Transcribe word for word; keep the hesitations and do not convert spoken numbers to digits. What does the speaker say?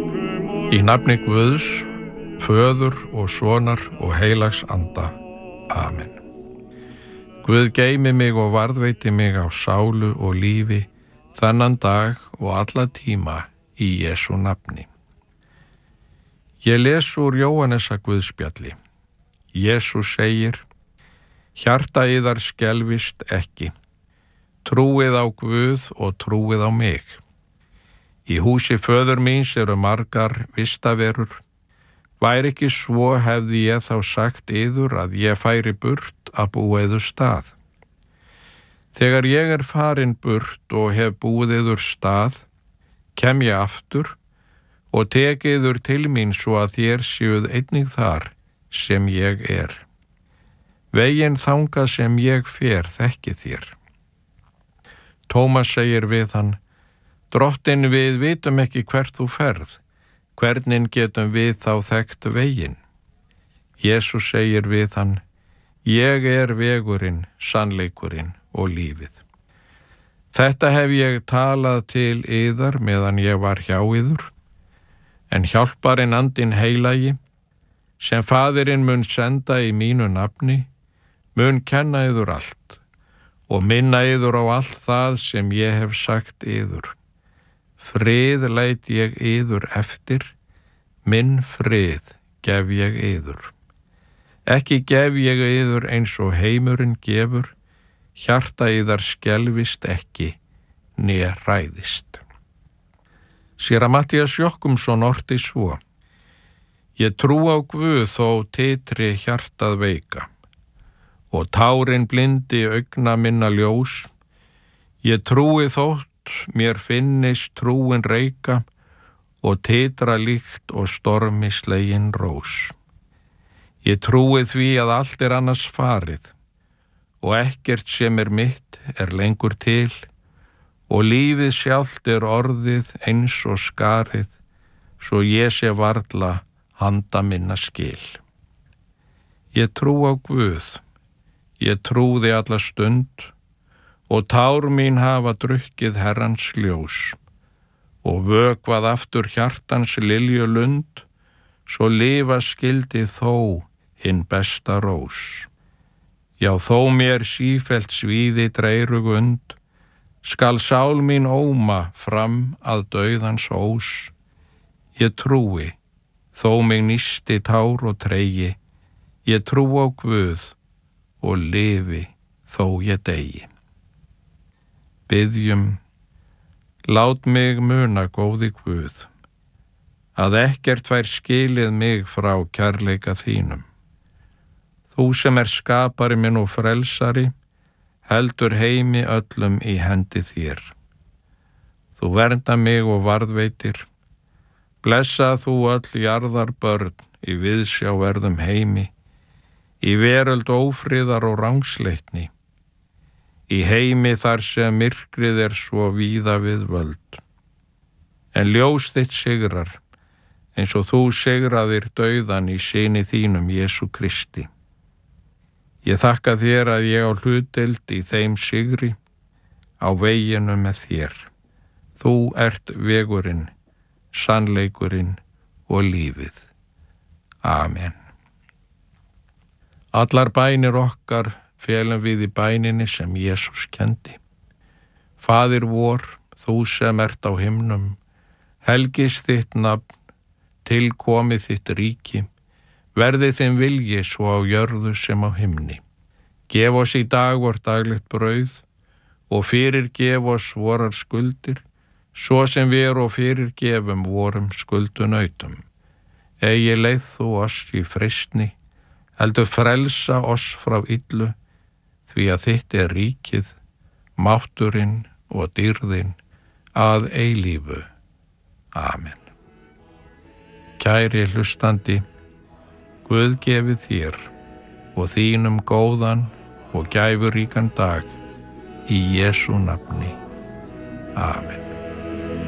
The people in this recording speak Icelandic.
Í nafni Guðs, Föður og Sonar og heilags anda. Amen. Guð geymi mig og varðveiti mig á sálu og lífi þennan dag og alla tíma í Jesú nafni. Ég les úr Jóhannesar Guðspjalli. Jesús segir: Hjarta yðar skelfist ekki. Trúið á Guð og trúið á mig. Í húsi föður míns eru margar vistaverur. Væri ekki svo hefði ég þá sagt yður að ég færi burt að búa yður stað. Þegar ég er farin burt og hef búið yður stað, kem ég aftur og tek yður til mín svo að þér séuð einnig þar sem ég er. Veginn þangað sem ég fer þekki þér. Tómas segir við hann: Drottinn, við vitum ekki hvert þú ferð. Hvernig getum við þá þekkt veginn? Jesús segir við hann: Ég er vegurinn, sannleikurinn og lífið. Þetta hef ég talað til yðar meðan ég var hjá yður, en hjálparinn andinn heilagi, sem Faðirinn mun senda í mínu nafni, mun kenna yður allt og minna yður á allt það sem ég hef sagt yður. Frið læt ég yður eftir, minn frið gef ég yður. Ekki gef ég yður eins og heimurinn gefur, hjarta yðar skelfist ekki, né hræðist. Séra Matthías Jochumsson orti svo: Ég trú á Guð þó titri hjartað veika, og tárin blindi augna minna ljós. Ég trúi þótt mér finnist trúin reika og titra líkt og stormi slegin rós. Ég trúi því að allt er annars farið og ekkert sem er mitt er lengur til og lífið sjálft er orðið eins og skarið svo ég sé varla handa minna skil. Ég trú á Guð, ég trúði alla stund og tár mín hafa drukkið Herrans ljós og vökvað aftur hjartans lilju lund, svo lifa skildi þó hinn besta rós. Já, þó mér sífellt svíði dreyrug und, skal sál mín óma fram að dauðans ós. Ég trúi, þó mig nísti tár og tregi, ég trú á Guð og lifi þó ég deyi. Biðjum: Lát mig muna, góði Guð, að ekkert fær skilið mig frá kærleika þínum. Þú sem er skapari minn og frelsari, heldur heimi öllum í hendi þér. Þú vernda mig og varðveitir, blessa þú öll jarðar börn í viðsjáverðum heimi, í veröld ófriðar og rangsleitni, í heimi þar sem myrkrið er svo víða við völd. En ljós þitt sigrar, eins og þú sigraðir dauðan í syni þínum Jesú Kristi. Ég þakka þér að ég á hlutdeild í þeim sigri, á veginu með þér. Þú ert vegurinn, sannleikurinn og lífið. Amen. Allar bænir okkar felum við í bæninni sem Jesús kendi. Faðir vor, þú sem ert á himnum, helgist þitt nafn, tilkomi þitt ríki, verði þinn vilji svo á jörðu sem á himni. Gef oss í dag vort daglegt brauð og fyrirgef oss vorar skuldir, svo sem við og fyrirgefum vorum skuldunautum. Eigi leið þú oss í freistni, heldur frelsa oss frá illu, því að þitt er ríkið, mátturinn og dýrðin að eilífu. Amen. Kæri hlustandi, Guð gefi þér og þínum góðan og gæfuríkan dag í Jesú nafni. Amen.